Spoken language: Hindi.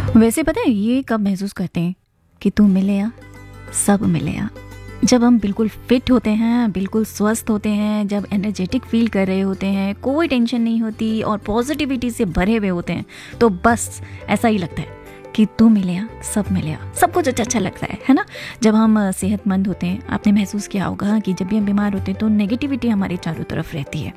वैसे पता है ये कब महसूस करते हैं कि तू मिले या सब मिले या, जब हम बिल्कुल फिट होते हैं, बिल्कुल स्वस्थ होते हैं, जब एनर्जेटिक फील कर रहे होते हैं, कोई टेंशन नहीं होती और पॉजिटिविटी से भरे हुए होते हैं, तो बस ऐसा ही लगता है कि तू मिले या सब मिले या, सब कुछ अच्छा लगता है ना। जब हम सेहतमंद होते हैं, आपने महसूस किया होगा कि जब भी हम बीमार होते हैं तो नेगेटिविटी हमारे चारों तरफ रहती है,